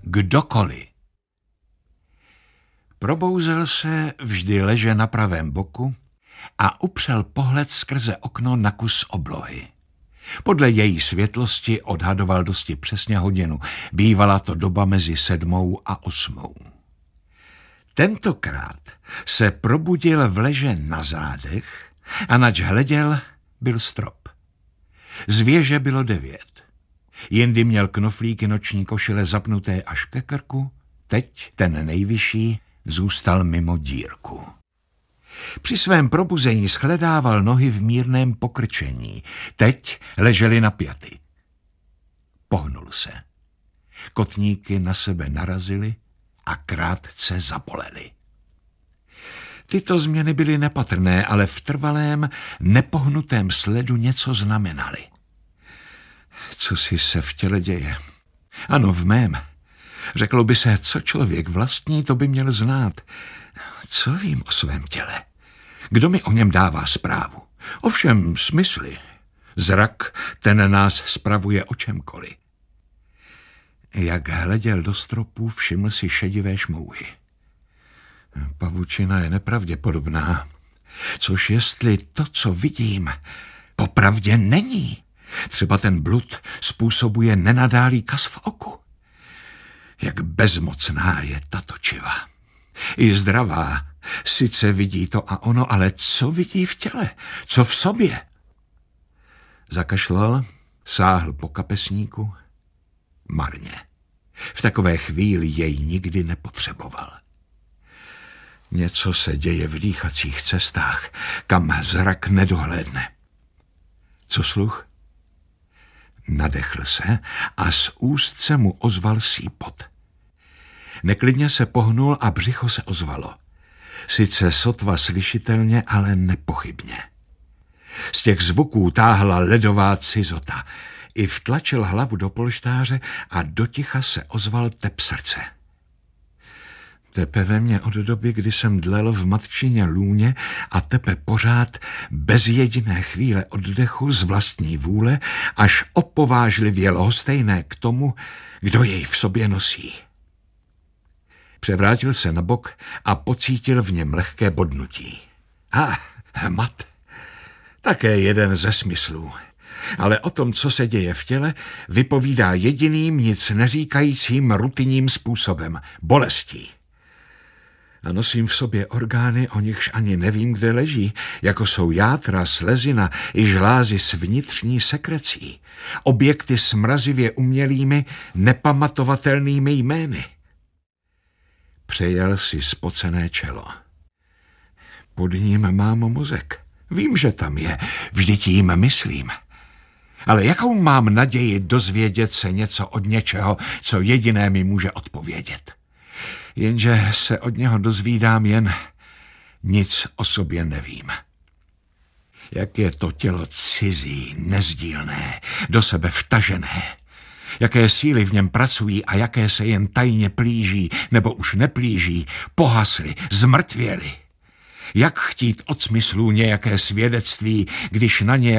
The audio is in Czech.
kdokoliv. Probouzel se vždy leže na pravém boku a upřel pohled skrze okno na kus oblohy. Podle její světlosti odhadoval dosti přesně hodinu. Bývala to doba mezi 7. a 8. Tentokrát se probudil v leže na zádech a nač hleděl, byl strop. Z věže bylo 9. Jindy měl knoflíky noční košile zapnuté až ke krku, teď ten nejvyšší zůstal mimo dírku. Při svém probuzení shledával nohy v mírném pokrčení, teď ležely napjaty. Pohnul se. Kotníky na sebe narazily a krátce zabolely. Tyto změny byly nepatrné, ale v trvalém, nepohnutém sledu něco znamenaly. Co si se v těle děje? Ano, v mém. Řeklo by se, co člověk vlastní, to by měl znát. Co vím o svém těle? Kdo mi o něm dává zprávu? Ovšem smysly. Zrak, ten nás spravuje o čemkoliv. Jak hleděl do stropů, všiml si šedivé šmouhy. Pavučina je nepravděpodobná. Což jestli to, co vidím, popravdě není. Třeba ten blud způsobuje nenadálý kas v oku. Jak bezmocná je tato čiva. I zdravá. Sice vidí to a ono, ale co vidí v těle? Co v sobě? Zakašlal, sáhl po kapesníku. Marně. V takové chvíli jej nikdy nepotřeboval. Něco se děje v dýchacích cestách, kam zrak nedohlédne. Co sluch? Nadechl se a z úst se mu ozval sýpot. Neklidně se pohnul a břicho se ozvalo. Sice sotva slyšitelně, ale nepochybně. Z těch zvuků táhla ledová cizota. I vtlačil hlavu do polštáře a doticha se ozval tep srdce. Tepe ve mně od doby, kdy jsem dlel v matčině lůně a tepe pořád bez jediné chvíle oddechu z vlastní vůle, až opovážlivě lhostejné k tomu, kdo jej v sobě nosí. Převrátil se na bok a pocítil v něm lehké bodnutí. Hmat. Také jeden ze smyslů. Ale o tom, co se děje v těle, vypovídá jediným, nic neříkajícím rutinním způsobem. Bolestí. A nosím v sobě orgány, o nichž ani nevím, kde leží, jako jsou játra, slezina i žlázy s vnitřní sekrecí. Objekty s mrazivě umělými, nepamatovatelnými jmény. Přejel si spocené čelo. Pod ním mám mozek. Vím, že tam je, vždyť jím myslím. Ale jakou mám naději dozvědět se něco od něčeho, co jediné mi může odpovědět? Jenže se od něho dozvídám jen nic o sobě nevím. Jak je to tělo cizí, nezdílné, do sebe vtažené. Jaké síly v něm pracují a jaké se jen tajně plíží, nebo už neplíží, pohasly, zmrtvěly. Jak chtít od smyslů nějaké svědectví, když na ně